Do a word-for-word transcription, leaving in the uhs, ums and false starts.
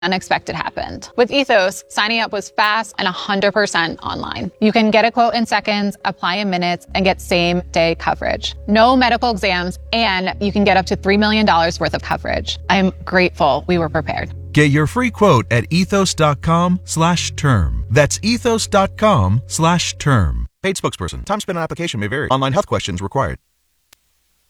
unexpected happened. With Ethos, signing up was fast and one hundred percent online. You can get a quote in seconds, apply in minutes, and get same-day coverage. No medical exams, and you can get up to three million dollars worth of coverage. I'm grateful we were prepared. Get your free quote at ethos.com slash term. That's ethos.com slash term. Paid spokesperson. Time spent on application may vary. Online health questions required.